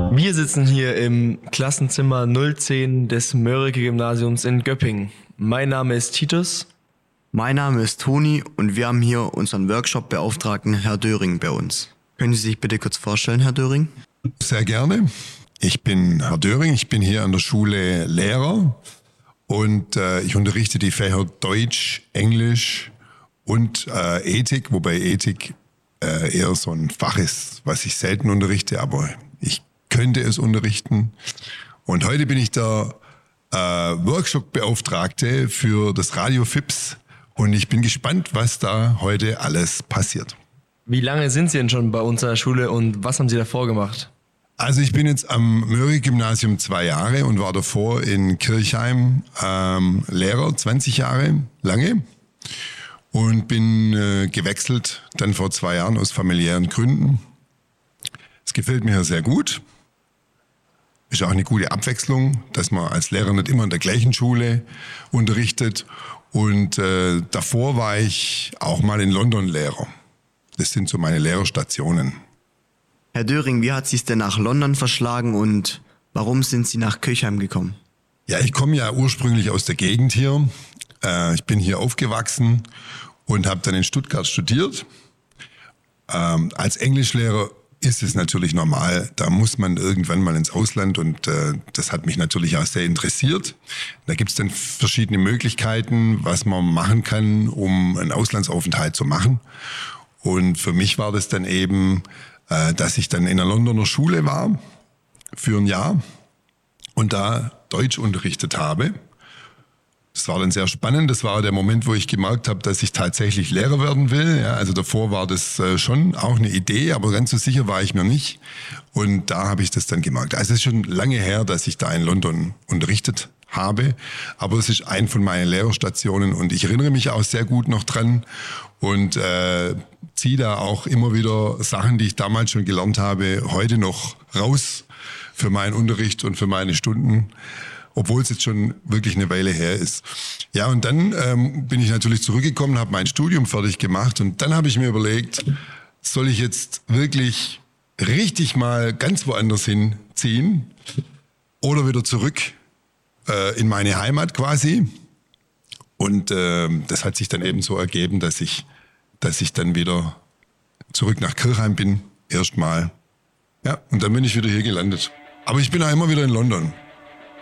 Wir sitzen hier im Klassenzimmer 010 des Mörike-Gymnasiums in Göppingen. Mein Name ist Titus. Mein Name ist Toni und wir haben hier unseren Workshop-Beauftragten Herr Döring bei uns. Können Sie sich bitte kurz vorstellen, Herr Döring? Sehr gerne. Ich bin Herr Döring, ich bin hier an der Schule Lehrer und ich unterrichte die Fächer Deutsch, Englisch und Ethik, wobei Ethik eher so ein Fach ist, was ich selten unterrichte, aber ich könnte es unterrichten. Und heute bin ich der Workshop-Beauftragte für das Radio FIPS und ich bin gespannt, was da heute alles passiert. Wie lange sind Sie denn schon bei unserer Schule und was haben Sie davor gemacht? Also ich bin jetzt am Mörike-Gymnasium 2 Jahre und war davor in Kirchheim Lehrer, 20 Jahre lange. Und bin gewechselt dann vor 2 Jahren aus familiären Gründen. Es gefällt mir hier sehr gut. Ist auch eine gute Abwechslung, dass man als Lehrer nicht immer in der gleichen Schule unterrichtet. Und davor war ich auch mal in London Lehrer. Das sind so meine Lehrerstationen. Herr Döring, wie hat Sie es denn nach London verschlagen und warum sind Sie nach Kirchheim gekommen? Ja, ich komme ja ursprünglich aus der Gegend hier. Ich bin hier aufgewachsen und habe dann in Stuttgart studiert. Als Englischlehrer ist es natürlich normal, da muss man irgendwann mal ins Ausland und das hat mich natürlich auch sehr interessiert. Da gibt es dann verschiedene Möglichkeiten, was man machen kann, um einen Auslandsaufenthalt zu machen. Und für mich war das dann eben, dass ich dann in einer Londoner Schule war für ein Jahr und da Deutsch unterrichtet habe. Das war dann sehr spannend. Das war der Moment, wo ich gemerkt habe, dass ich tatsächlich Lehrer werden will. Ja, also davor war das schon auch eine Idee, aber ganz so sicher war ich mir nicht. Und da habe ich das dann gemerkt. Also es ist schon lange her, dass ich da in London unterrichtet habe. Aber es ist eine von meinen Lehrerstationen und ich erinnere mich auch sehr gut noch dran und ziehe da auch immer wieder Sachen, die ich damals schon gelernt habe, heute noch raus für meinen Unterricht und für meine Stunden. Obwohl es jetzt schon wirklich eine Weile her ist. Ja, und dann bin ich natürlich zurückgekommen, habe mein Studium fertig gemacht und dann habe ich mir überlegt, soll ich jetzt wirklich richtig mal ganz woanders hinziehen oder wieder zurück in meine Heimat quasi. Und das hat sich dann eben so ergeben, dass ich dann wieder zurück nach Kirchheim bin, erstmal. Ja, und dann bin ich wieder hier gelandet. Aber ich bin auch immer wieder in London.